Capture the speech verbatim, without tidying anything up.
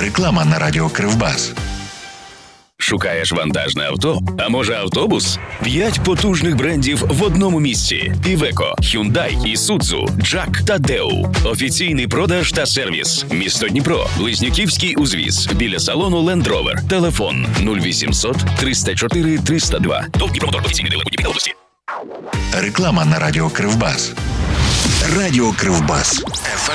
Реклама на радіо Кривбас. Шукаєш вантажне авто? А може автобус? П'ять потужних брендів в одному місці. Iveco, Hyundai, Isuzu, Джак та Deo. Офіційний продаж та сервіс. Місто Дніпро. Близнюківський узвіз. Біля салону Land Rover. Телефон нуль вісімсот триста чотири триста два. ТОВ Дніпромотор. Офіційний дилер у Дніпрі та області. Реклама на радіо Кривбас. Радіо Кривбас.